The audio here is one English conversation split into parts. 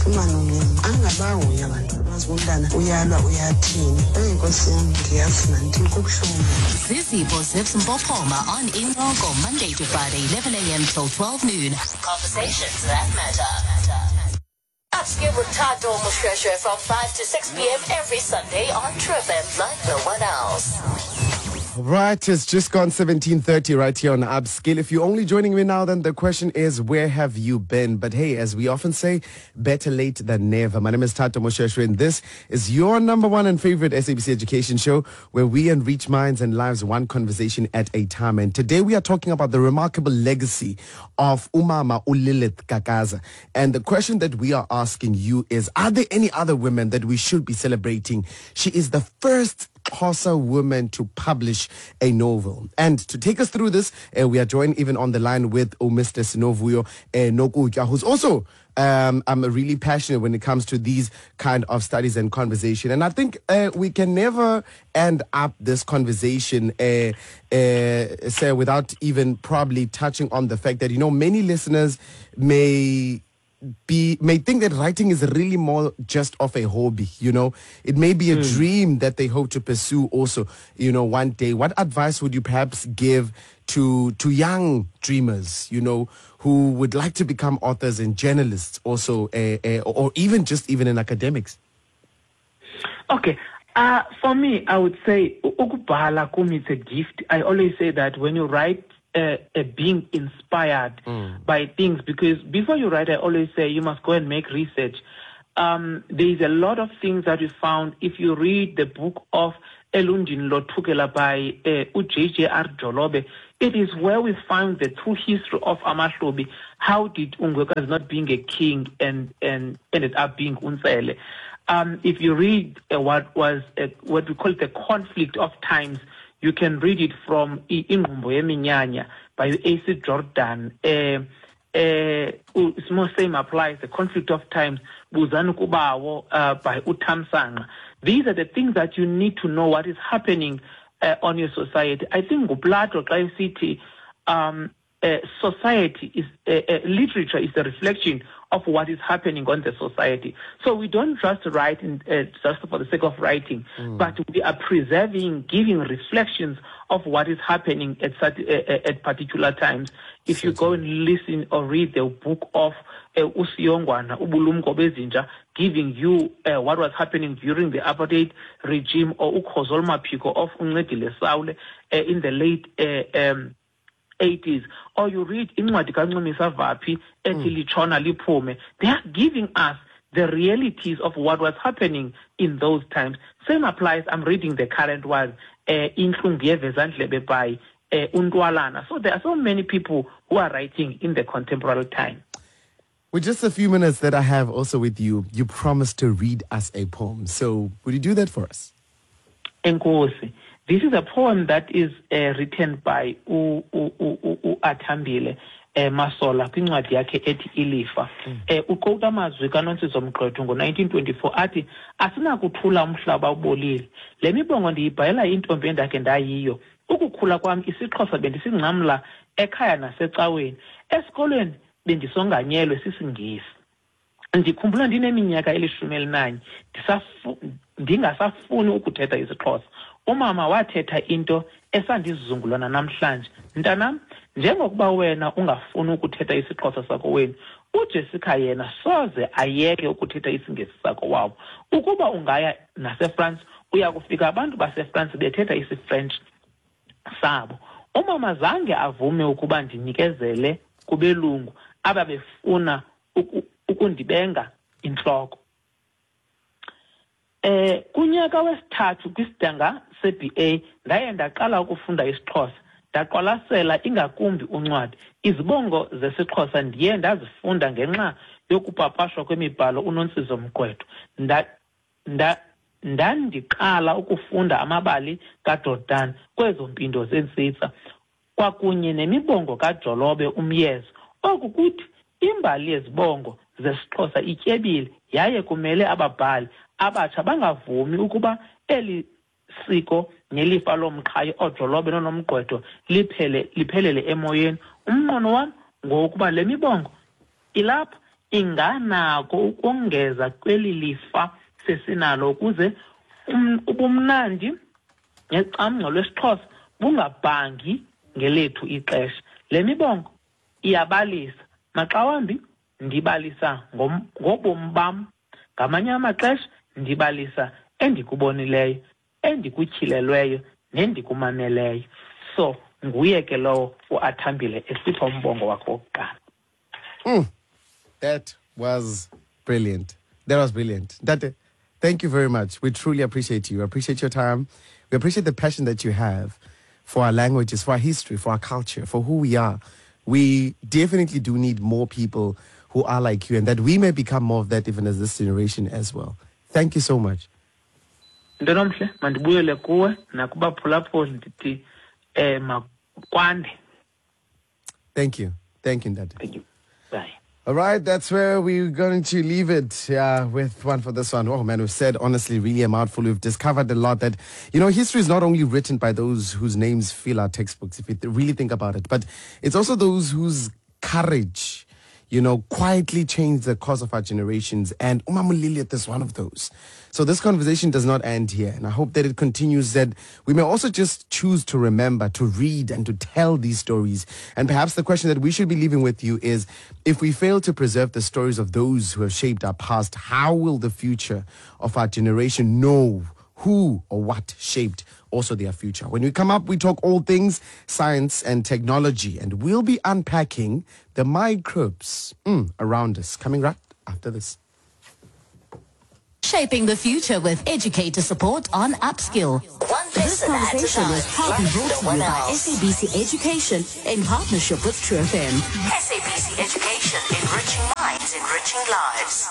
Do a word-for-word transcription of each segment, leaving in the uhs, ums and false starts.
umanungeni angabahoya abantu bazibundana uyalwa uyathini eyinkosi yami ndiyafuna ndikubuhlungu. Zizipho Zipsmpophoma on Inrogo Monday to Friday eleven a.m. till twelve noon. Conversations that matter. Upskill with Tato Mushreshe from five to six p.m. every Sunday on Trip M like no one else. Right, it's just gone seventeen thirty right here on Upskill. If you're only joining me now, then the question is, where have you been? But hey, as we often say, better late than never. My name is Tato Mosheshwe, and this is your number one and favorite S A B C education show, where we enrich minds and lives one conversation at a time. And today we are talking about the remarkable legacy of Umama uLilith Kakaza. And the question that we are asking you is, are there any other women that we should be celebrating? She is the first Xhosa woman to publish a novel. And to take us through this, uh, we are joined even on the line with oh, Mister Sinovuyo uh, Nokutya, who's also um, I'm really passionate when it comes to these kind of studies and conversation. And I think uh, we can never end up this conversation, uh, uh, say, without even probably touching on the fact that, you know, many listeners may be may think that writing is really more just of a hobby, you know. It may be a mm. dream that they hope to pursue also, you know, one day. What advice would you perhaps give to to young dreamers, you know, who would like to become authors and journalists also, uh, uh, or even just even in academics? Okay. Uh, for me, I would say, ukubhala kumi it's a gift. I always say that when you write, Uh, uh, being inspired mm. by things, because before you write, I always say you must go and make research. Um, there is a lot of things that we found. If you read the book of Elundin Lotukela by uh, J J R Jolobe, it is where we found the true history of Amahlobi. How did Ungwekazi, not being a king, and, and ended up being Unsele? Um, if you read uh, what was uh, what we call the conflict of times, you can read it from Ingumbo Yeminyanya by A C Jordan. Uh, uh, more same applies, the conflict of times, Buzanu Kubawo uh, by Utamsanga. These are the things that you need to know what is happening uh, on your society. I think Guplato, Kai City, um, uh, society is, uh, uh, literature is the reflection of what is happening on the society. So we don't just write in, uh, just for the sake of writing, mm. but we are preserving, giving reflections of what is happening at uh, at particular times. If you go and listen or read the book of uh, Usiyongwana, Ubulumko Bezinja, giving you uh, what was happening during the apartheid regime, or Ukhozol Mapiko of Unedile Saule uh, in the late uh, um, eighties, or you read Incwadi kaNcumisa Vapi ethi Litshona Liphume, they are giving us the realities of what was happening in those times. Same applies, I'm reading the current one, Inhlungu Yevezandlebe by Untwalana. So there are so many people who are writing in the contemporary time. With just a few minutes that I have also with you, you promised to read us a poem. So would you do that for us? Enkosi. This is a poem that is uh, written by U, U, U, U, U Atambile uh, Masola kwincwadi yakhe ethi Ilifa. Uqoqa amazwi kaNontsizo Mgqwetho ngo nineteen twenty-four athi asinakuthula umhlaba ubolile. Le mibongo ndiyibhalela intombi endakhe ndayiyo. Ukukhula kwami isiXhosa bendisingcamla ekhaya nasecaweni. Esikolweni bendisonganyelwe sisiNgesi. Ndikhumbula ndineminyaka elishumi elinanye ndingasafuni ukuthetha isiXhosa. Umama wathetha into esandizungulana namhlanje. Mntanam, njengokuba wena ungafuni ukuthetha isiXhosa sakho wenu, uJessica yena soze ayeke ukuthetha isiNgesi sakho wabo. Ukuba ungaya naseFrance, uya kufika abantu baseFrance bethetha isiFrench sabo. Umama zange avume ukuba ndinikezele kubelungu ababefuna ukundibenga inhloko. Eh kunyaka wesithathu kwisidanga se-B A ndaye ndaqala ukufunda isiXhosa. Ndaqwalasela ingakumbi uncwadi. Izibongo zesiXhosa ndiye ndazifunda ngenxa yokupapashwa kwemibhalo uNontsizo Mgqwetho. Nda nda ndandiqala ukufunda amabali kaJordan kwezo mpindo zentsitsa kwakunye nemibongo kaJolobe umyezo. Oku kuthi imbali yezibongo zesiXhosa ityebile yaye kumele ababhali abatsha bangavumi ukuba eli siko nelifa lomqhayi oJolobe noNomgqwetho liphele liphelele emoyeni. Umnqono wam ngokuba le mibongo ilapha inganako ukongeza kweli lifa sesinalo ukuze um, ubumnandi ngecamngco lwesiXhosa bungabhangi ngelethu ixesha. Le mibongo iyabalisa, maxa wambi ndibalisa ngobomi bam, ngamanye amaxesha ndibalisa endikubonileyo, endikutyhilelweyo nendikumameleyo. So nguye ke lowo uAthambile esipha umbongo wakhe wokuqala. Mm. That was brilliant. That was brilliant. Date, thank you very much. We truly appreciate you. We appreciate your time. We appreciate the passion that you have for our languages, for our history, for our culture, for who we are. We definitely do need more people who are like you, and that we may become more of that even as this generation as well. Thank you so much. Ndonomhle mandibuyele kuwe nakubaphulaphuli ndithi eh makwande. Thank you. Thank you, Dade. Thank you. Bye. All right, that's where we're going to leave it uh, with one for this one. Oh, man, we've said, honestly, really a mouthful. We've discovered a lot that, you know, history is not only written by those whose names fill our textbooks, if you th- really think about it, but it's also those whose courage, you know, quietly changed the course of our generations. And Umamu Liliet is one of those. So this conversation does not end here. And I hope that it continues, that we may also just choose to remember, to read and to tell these stories. And perhaps the question that we should be leaving with you is, if we fail to preserve the stories of those who have shaped our past, how will the future of our generation know who or what shaped also their future? When we come up, we talk all things science and technology, and we'll be unpacking the microbes mm, around us. Coming right after this. Shaping the future with educator support on Upskill. One This conversation is proudly brought to you by S A B C Education in partnership with True F M. S A B C Education, enriching minds, enriching lives.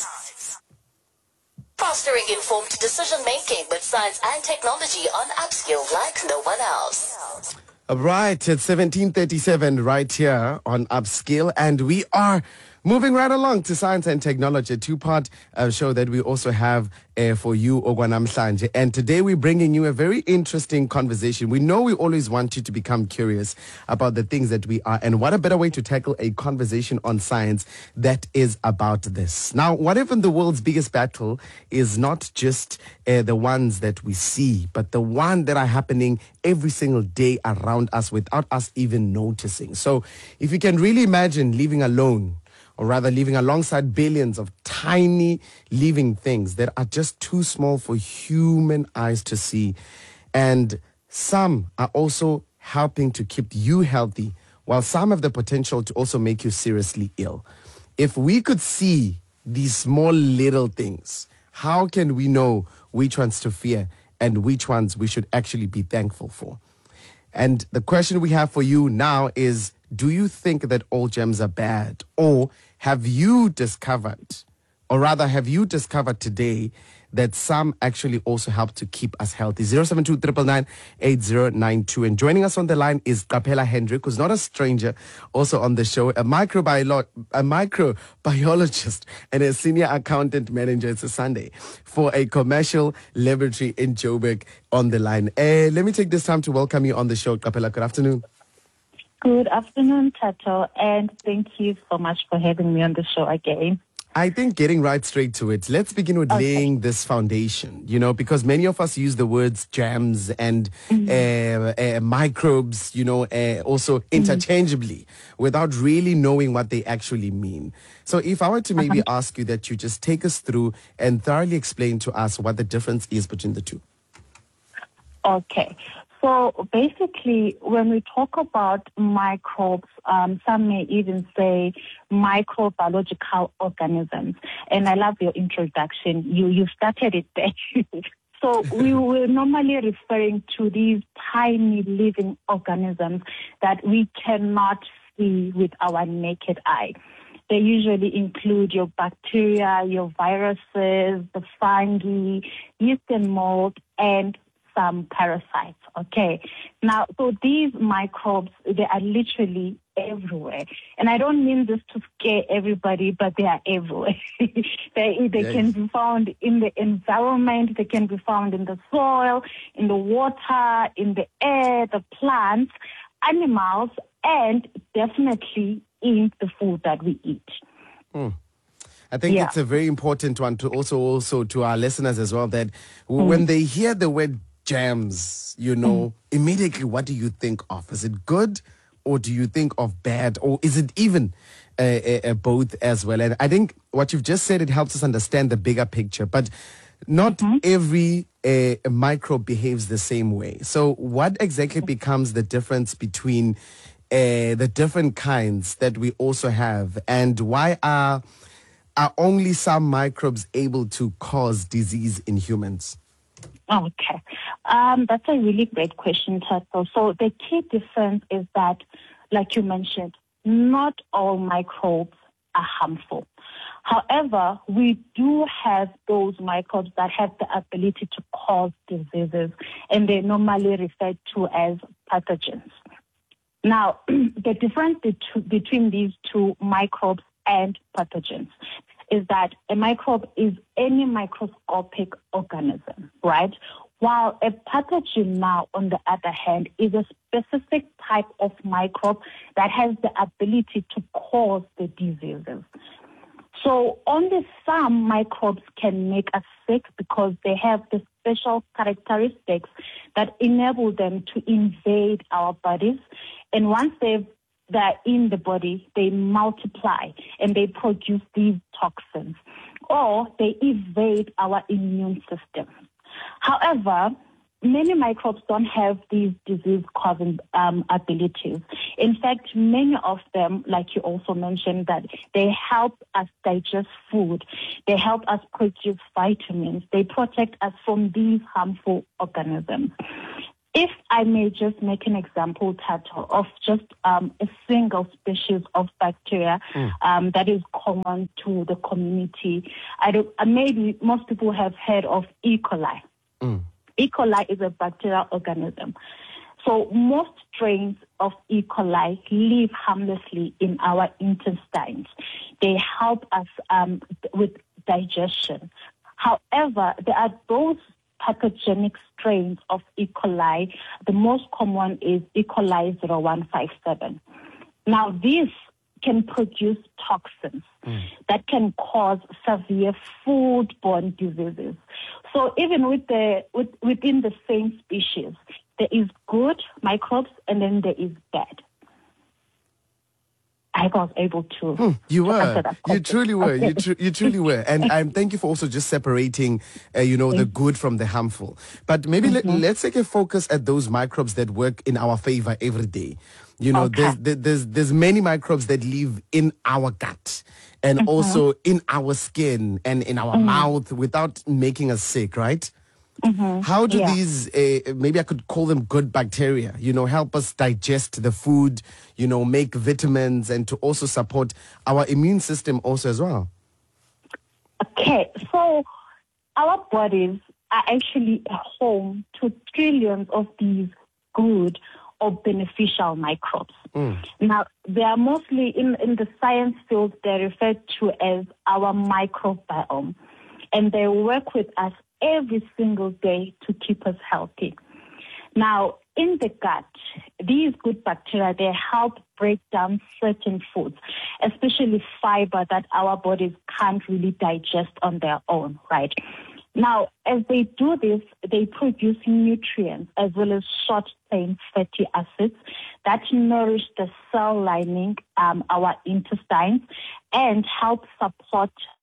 Fostering informed decision-making with science and technology on Upskill like no one else. All right, it's seventeen thirty-seven right here on Upskill, and we are moving right along to science and technology, a two-part uh, show that we also have uh, for you, Ogwanamhlanje. And today we're bringing you a very interesting conversation. We know we always want you to become curious about the things that we are. And what a better way to tackle a conversation on science that is about this. Now, what if the world's biggest battle is not just uh, the ones that we see, but the one that are happening every single day around us without us even noticing? So if you can really imagine living alone, or rather living alongside billions of tiny living things that are just too small for human eyes to see. And some are also helping to keep you healthy, while some have the potential to also make you seriously ill. If we could see these small little things, how can we know which ones to fear and which ones we should actually be thankful for? And the question we have for you now is, do you think that all germs are bad? Or have you discovered, or rather have you discovered today that some actually also help to keep us healthy? zero seven two, nine nine, eight zero nine two. And joining us on the line is Qaphela Hendrik, who's not a stranger, also on the show, a microbiolo- a microbiologist and a senior accountant manager, it's a Sunday, for a commercial laboratory in Joburg on the line. Uh, let me take this time to welcome you on the show, Qaphela. Good afternoon. Good afternoon, Tato, and thank you so much for having me on the show again. I think getting right straight to it, let's begin with Okay. laying this foundation, you know, because many of us use the words germs and Mm-hmm. uh, uh, microbes, you know, uh, also interchangeably without really knowing what they actually mean. So if I were to maybe Uh-huh. ask you that you just take us through and thoroughly explain to us what the difference is between the two. Okay. So basically, when we talk about microbes, um, some may even say microbiological organisms. And I love your introduction. You you started it there. So we were normally referring to these tiny living organisms that we cannot see with our naked eye. They usually include your bacteria, your viruses, the fungi, yeast and mold, and some parasites, okay? Now, so these microbes, they are literally everywhere. And I don't mean this to scare everybody, but they are everywhere. they they Yes. can be found in the environment, they can be found in the soil, in the water, in the air, the plants, animals, and definitely in the food that we eat. Hmm. I think Yeah. it's a very important one to also, also to our listeners as well, that w Mm. when they hear the word germs, you know, mm. immediately what do you think of? Is it good or do you think of bad, or is it even uh, uh, uh, both as well? And I think what you've just said, it helps us understand the bigger picture, but not mm-hmm. every uh, microbe behaves the same way. So what exactly becomes the difference between uh, the different kinds that we also have, and why are, are only some microbes able to cause disease in humans? Okay. Um, that's a really great question, Tato. So the key difference is that, like you mentioned, not all microbes are harmful. However, we do have those microbes that have the ability to cause diseases, and they're normally referred to as pathogens. Now, the difference bet- between these two microbes and pathogens is that a microbe is any microscopic organism, right? While a pathogen now, on the other hand, is a specific type of microbe that has the ability to cause the diseases. So only some microbes can make us sick because they have the special characteristics that enable them to invade our bodies. And once they've they're in the body, they multiply and they produce these toxins, or they evade our immune system. However, many microbes don't have these disease-causing um, abilities. In fact, many of them, like you also mentioned, that they help us digest food. They help us produce vitamins. They protect us from these harmful organisms. If I may just make an example, Tato, of just um, a single species of bacteria mm. um, that is common to the community. I don't, uh, maybe most people have heard of E. coli. Mm. E. coli is a bacterial organism. So most strains of E. coli live harmlessly in our intestines. They help us um, with digestion. However, there are those pathogenic strains of E. coli. The most common is E. coli zero one five seven. Now, these can produce toxins mm. that can cause severe foodborne diseases. So even with the with, within the same species, there is good microbes and then there is bad. I was able to. Hmm, you to were. You truly were. You, tr- you truly were. And um, thank you for also just separating, uh, you know, the good from the harmful. But maybe mm-hmm. let, let's take a focus at those microbes that work in our favor every day. You know, okay. there's, there's, there's many microbes that live in our gut and mm-hmm. also in our skin and in our mm-hmm. mouth without making us sick, right? Mm-hmm. How do yeah. these, uh, maybe I could call them good bacteria, you know, help us digest the food, you know, make vitamins and to also support our immune system also as well? Okay, so our bodies are actually a home to trillions of these good or beneficial microbes. Mm. Now, they are mostly, in, in the science field, they're referred to as our microbiome, and they work with us every single day to keep us healthy. Now, in the gut, these good bacteria, they help break down certain foods, especially fiber that our bodies can't really digest on their own, right? Now, as they do this, they produce nutrients as well as short-chain fatty acids that nourish the cell lining, um, our intestines, and help support